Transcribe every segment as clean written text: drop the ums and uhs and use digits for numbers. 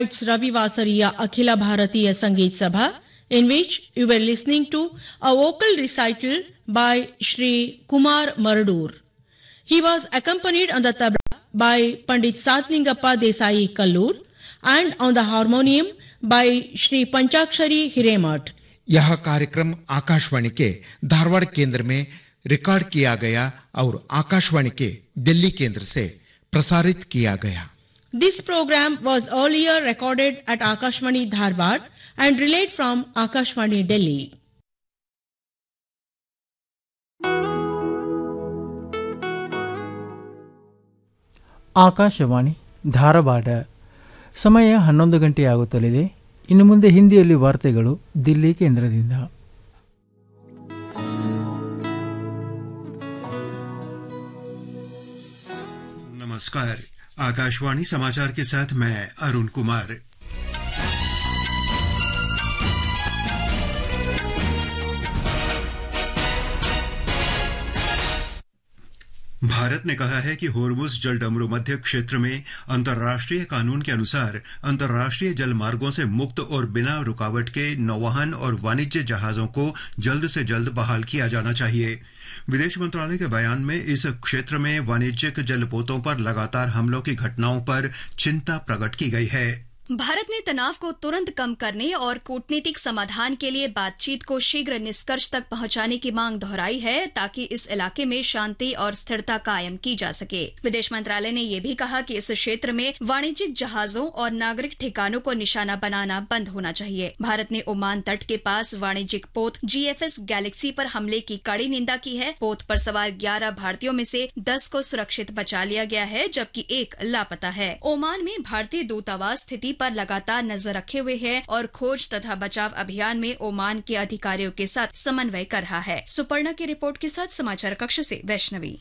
It's Ravi Vasariya Akhila Bharatiya Sangeet Sabha, in which you were listening to a vocal recital by Shri Kumar Maradur. He was accompanied on the tabla by Pandit Satlingappa Desai Kallur and on the harmonium by Shri Panchakshari Hiremat. यह कार्यक्रम आकाशवाणी के धारवाड़ केंद्र में record किया गया और आकाशवाणी के दिल्ली केंद्र से प्रसारित किया गया। This program was earlier recorded at Akashvani Dharwad and relayed from Akashvani Delhi. Akashvani Dharwad ಸಮಯ 11 ಗಂಟೆಯಾಗುತ್ತಲಿದೆ. ಇನ್ನು ಮುಂದೆ ಹಿಂದಿಯಲ್ಲಿ ವಾರ್ತೆಗಳು ದಿಲ್ಲಿ ಕೇಂದ್ರದಿಂದ. नमस्कार, आकाशवाणी समाचार के साथ मैं अरुण कुमार। भारत ने कहा है कि होर्मुज जलडमरू मध्य क्षेत्र में अंतर्राष्ट्रीय कानून के अनुसार अंतर्राष्ट्रीय जल मार्गों से मुक्त और बिना रुकावट के नौवहन और वाणिज्य जहाजों को जल्द से जल्द बहाल किया जाना चाहिए। विदेश मंत्रालय के बयान में इस क्षेत्र में वाणिज्यिक जलपोतों पर लगातार हमलों की घटनाओं पर चिंता प्रकट की गई है। भारत ने तनाव को तुरंत कम करने और कूटनीतिक समाधान के लिए बातचीत को शीघ्र निष्कर्ष तक पहुंचाने की मांग दोहराई है ताकि इस इलाके में शांति और स्थिरता कायम की जा सके। विदेश मंत्रालय ने यह भी कहा कि इस क्षेत्र में वाणिज्यिक जहाजों और नागरिक ठिकानों को निशाना बनाना बंद होना चाहिए। भारत ने ओमान तट के पास वाणिज्यिक पोत GFS गैलेक्सी पर हमले की कड़ी निंदा की है। पोत पर सवार 11 भारतीयों में से 10 को सुरक्षित बचा लिया गया है, जबकि एक लापता है। ओमान में भारतीय दूतावास स्थिति पर लगातार नजर रखे हुए है और खोज तथा बचाव अभियान में ओमान के अधिकारियों के साथ समन्वय कर रहा है। सुपर्णा की रिपोर्ट के साथ समाचार कक्ष से वैष्णवी।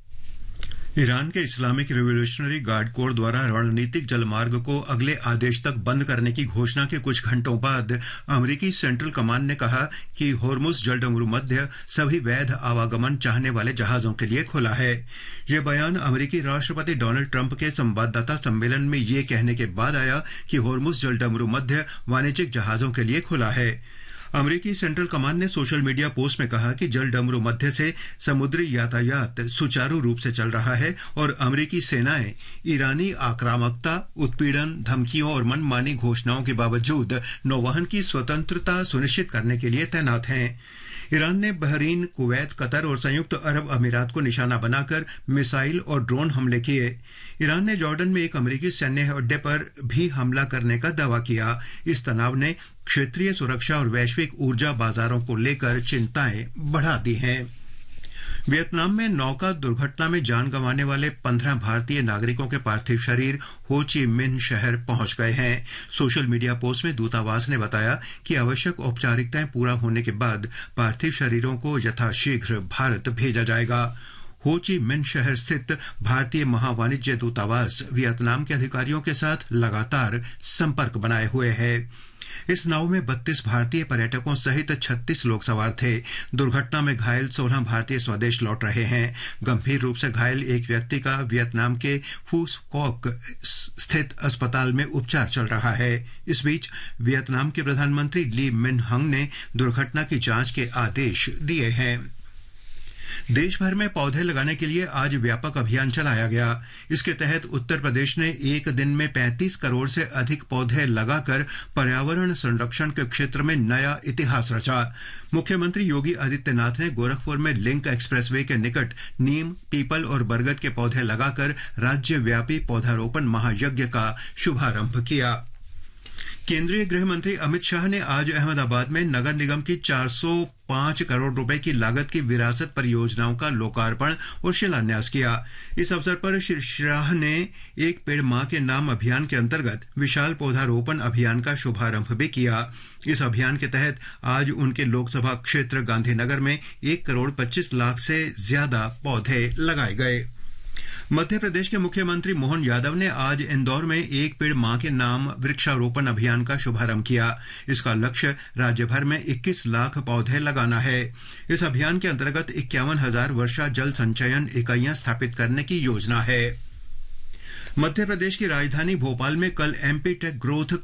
ईरान के इस्लामिक रिवोल्यूशनरी गार्ड कोर द्वारा रणनीतिक जलमार्ग को अगले आदेश तक बंद करने की घोषणा के कुछ घंटों बाद अमेरिकी सेंट्रल कमांड ने कहा कि होर्मुज जलडमरू मध्य सभी वैध आवागमन चाहने वाले जहाजों के लिए खुला है। यह बयान अमेरिकी राष्ट्रपति डोनाल्ड ट्रंप के संवाददाता सम्मेलन में ये कहने के बाद आया कि होर्मुज जलडमरू मध्य वाणिज्यिक जहाजों के लिए खुला है। अमेरिकी सेंट्रल कमांड ने सोशल मीडिया पोस्ट में कहा कि जलडमरू मध्य से समुद्री यातायात सुचारू रूप से चल रहा है और अमेरिकी सेनाएं ईरानी आक्रामकता, उत्पीड़न, धमकियों और मनमानी घोषणाओं के बावजूद नौवहन की स्वतंत्रता सुनिश्चित करने के लिए तैनात हैं। ईरान ने बहरीन, कुवैत, कतर और संयुक्त अरब अमीरात को निशाना बनाकर मिसाइल और ड्रोन हमले किए। ईरान ने जॉर्डन में एक अमेरिकी सैन्य अड्डे पर भी हमला करने का दावा किया। इस तनाव ने क्षेत्रीय सुरक्षा और वैश्विक ऊर्जा बाजारों को लेकर चिंताएं बढ़ा दी हैं। वियतनाम में नौका दुर्घटना में जान गंवाने वाले 15 भारतीय नागरिकों के पार्थिव शरीर हो ची मिन्ह शहर पहुंच गए हैं। सोशल मीडिया पोस्ट में दूतावास ने बताया कि आवश्यक औपचारिकताएं पूरा होने के बाद पार्थिव शरीरों को यथाशीघ्र भारत भेजा जाएगा। हो ची मिन्ह शहर स्थित भारतीय महावाणिज्य दूतावास वियतनाम के अधिकारियों के साथ लगातार संपर्क बनाए हुए है। इस नाव में 32 भारतीय पर्यटकों सहित 36 लोग सवार थे। दुर्घटना में घायल 16 भारतीय स्वदेश लौट रहे हैं। गंभीर रूप से घायल एक व्यक्ति का वियतनाम के फू क्वाक स्थित अस्पताल में उपचार चल रहा है। इस बीच वियतनाम के प्रधानमंत्री ली मिन हंग ने दुर्घटना की जांच के आदेश दिए हैं। देश भर में पौधे लगाने के लिए आज व्यापक अभियान चलाया गया। इसके तहत उत्तर प्रदेश ने एक दिन में 35 करोड़ से अधिक पौधे लगाकर पर्यावरण संरक्षण के क्षेत्र में नया इतिहास रचा। मुख्यमंत्री योगी आदित्यनाथ ने गोरखपुर में लिंक एक्सप्रेसवे के निकट नीम, पीपल और बरगद के पौधे लगाकर राज्यव्यापी पौधारोपण महायज्ञ का शुभारंभ किया। केंद्रीय गृह मंत्री अमित शाह ने आज अहमदाबाद में नगर निगम की 405 करोड़ रुपए की लागत की विरासत परियोजनाओं का लोकार्पण और शिलान्यास किया। इस अवसर पर श्री शाह ने एक पेड़ मां के नाम अभियान के अंतर्गत विशाल पौधारोपण अभियान का शुभारंभ भी किया। इस अभियान के तहत आज उनके लोकसभा क्षेत्र गांधीनगर में 1 करोड़ 25 लाख से ज्यादा पौधे लगाए गए। मध्य प्रदेश के मुख्यमंत्री मोहन यादव ने आज इंदौर में एक पेड़ मां के नाम वृक्षारोपण अभियान का शुभारंभ किया। इसका लक्ष्य राज्य भर में 21 लाख पौधे लगाना है। इस अभियान के अंतर्गत 51,000 वर्षा जल संचयन इकाइयां स्थापित करने की योजना है। मध्य प्रदेश की राजधानी भोपाल में कल एमपी टेक ग्रोथ